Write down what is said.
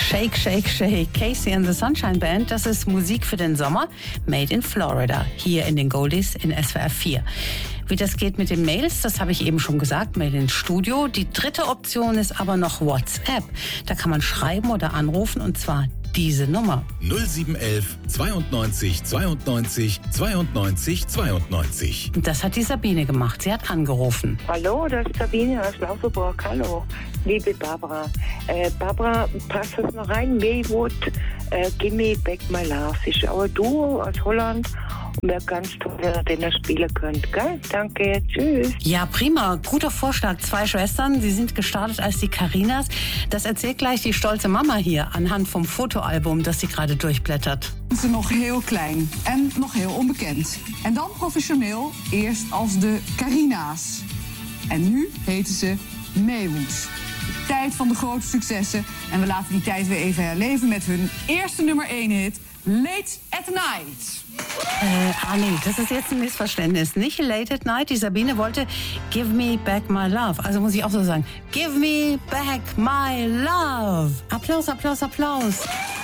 Shake, Shake, Shake. Casey and the Sunshine Band, das ist Musik für den Sommer, made in Florida, hier in den Goldies in SWR 4. Wie das geht mit den Mails, das habe ich eben schon gesagt, Mail ins Studio. Die dritte Option ist aber noch WhatsApp. Da kann man schreiben oder anrufen, und zwar diese Nummer. 0711 92 92 92 92. Das hat die Sabine gemacht. Sie hat angerufen. Hallo, das ist Sabine aus Lauferburg. Hallo, liebe Barbara. Barbara, passt das noch rein? Maywood, Gimme Back My Love. Ist auch ein Duo aus Holland. Und wäre ganz toll, wenn ihr den spielen könnt. Gell? Danke, tschüss. Ja, prima. Guter Vorschlag. 2 Schwestern, sie sind gestartet als die Carinas. Das erzählt gleich die stolze Mama hier anhand vom Fotoalbum, das sie gerade durchblättert. Ze nog heel klein en nog heel onbekend. En dan professioneel, eerst als de Carina's. En nu heten ze Maywood. Tijd van de grote successen. En we laten die tijd weer even herleven met hun eerste nummer 1 hit, Late at Night. Nee, das ist jetzt ein Missverständnis. Nicht Late at Night. Die Sabine wollte Give Me Back My Love. Also muss ich auch so sagen. Give Me Back My Love. Applaus, Applaus, Applaus.